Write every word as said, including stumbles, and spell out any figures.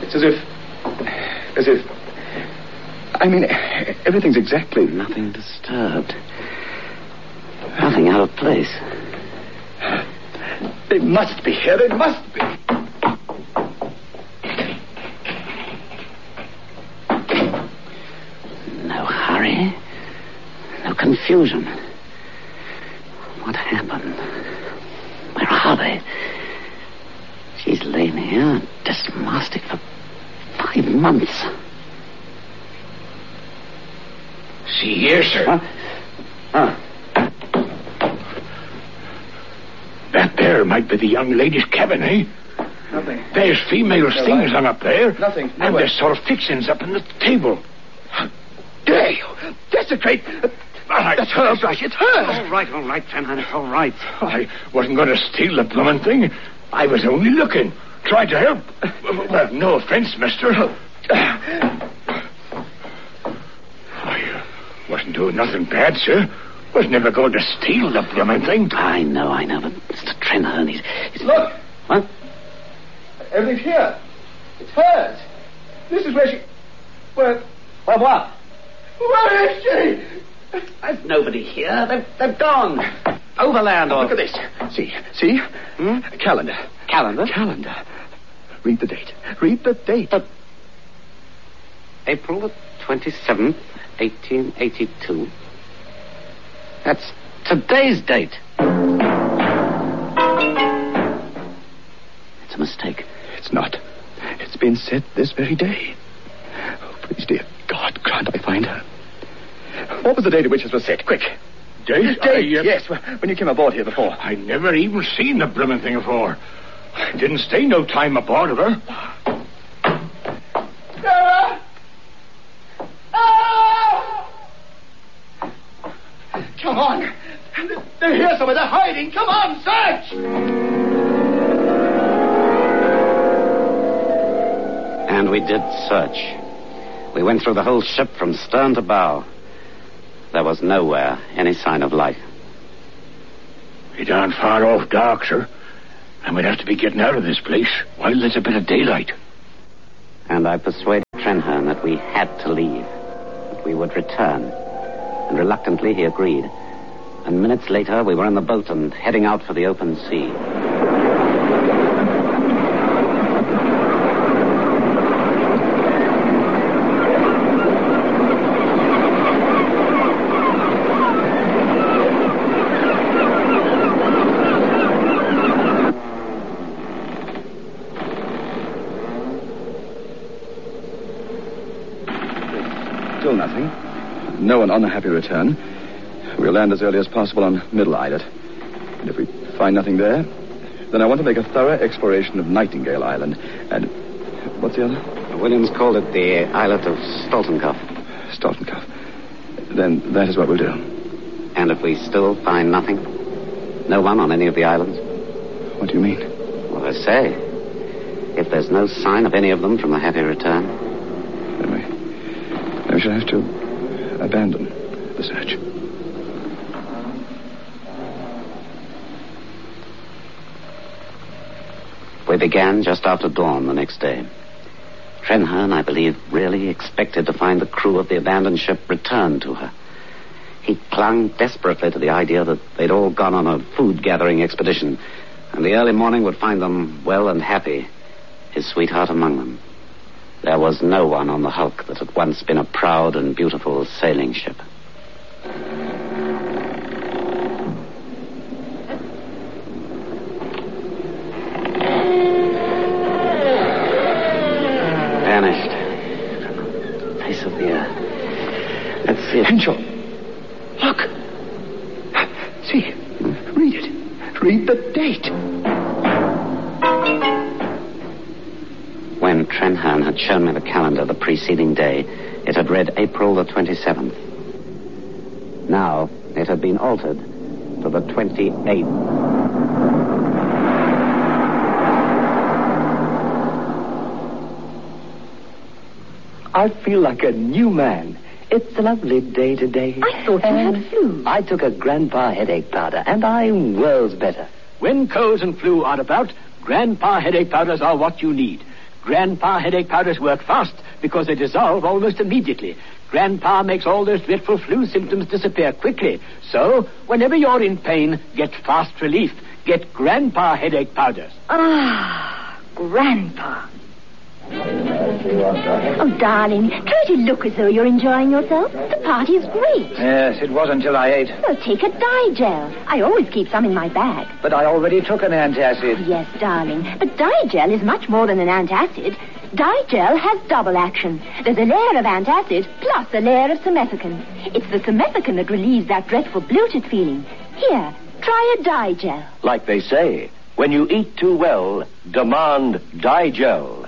It's as if... As if... I mean, everything's exactly... Nothing disturbed. Nothing out of place. They must be here. They must be. No hurry. No confusion. What happened? Where are they? She's lain here, dismastic for five months. See here, sir. Huh? Huh? That there might be the young lady's cabin, eh? Nothing. There's female No, things I- hung up there. Nothing. And Nowhere. there's sort of fixings up on the table. How dare you? Desecrate. That's her brush. It's hers. All right, all right, Trenham, it's all right. I wasn't going to steal the blooming thing. I was only looking. Tried to help. Well, no offense, mister. I uh, wasn't doing nothing bad, sir. Was never going to steal the blooming thing. I know, I know, but Mister Trenham, he's... he's... Look. What? Everything's here. It's hers. This is where she... Where... Well, what? Where is she? There's nobody here. They've, they've gone. Overland or... Look at this. See, see? Hmm? A calendar. Calendar? Calendar. Read the date. Read the date. Uh, April the twenty-seventh, eighteen eighty-two. That's today's date. It's a mistake. It's not. It's been set this very day. Oh, please, dear God, grant I find her. What was the date at which this was set? Quick. Date? Date, I, uh, yes, when you came aboard here before. I never even seen the blooming thing before. I didn't stay no time aboard of her. Sarah! Ah! Come on. They're here somewhere. They're hiding. Come on, search! And we did search. We went through the whole ship from stern to bow. There was nowhere any sign of life. We aren't far off dark, sir. And we'd have to be getting out of this place while there's a bit of daylight. And I persuaded Trenham that we had to leave, that we would return. And reluctantly he agreed. And minutes later we were in the boat and heading out for the open sea. Still nothing. No one on the Happy Return. We'll land as early as possible on Middle Islet. And if we find nothing there, then I want to make a thorough exploration of Nightingale Island. And what's the other? Williams called it the islet of Stoltenkopf. Stoltenkopf. Then that is what we'll do. And if we still find nothing? No one on any of the islands? What do you mean? What I say. If there's no sign of any of them from the Happy Return. Then we, then we shall have to abandon the search. We began just after dawn the next day. Trenham, I believe, really expected to find the crew of the abandoned ship returned to her. He clung desperately to the idea that they'd all gone on a food-gathering expedition, and the early morning would find them well and happy, his sweetheart among them. There was no one on the hulk that had once been a proud and beautiful sailing ship. Vanished from the face of the earth. Let's see if... Henshaw! Look! See, read it. Read the date. When Trenham had shown me the calendar the preceding day, it had read April the twenty-seventh. Now, it had been altered to the twenty-eighth. I feel like a new man. It's a lovely day today. I thought you had flu. I took a Grandpa headache powder, and I'm worlds better. When colds and flu are about, Grandpa headache powders are what you need. Grandpa headache powders work fast because they dissolve almost immediately. Grandpa makes all those dreadful flu symptoms disappear quickly. So, whenever you're in pain, get fast relief. Get Grandpa headache powders. Ah, Grandpa. Oh, darling, try to look as though you're enjoying yourself. The party's great. Yes, it was until I ate. Well, take a Digel. I always keep some in my bag. But I already took an antacid. Yes, darling, but Digel is much more than an antacid. Digel has double action. There's a layer of antacid plus a layer of simethicone. It's the simethicone that relieves that dreadful bloated feeling. Here, try a Digel. Like they say, when you eat too well, demand Digel.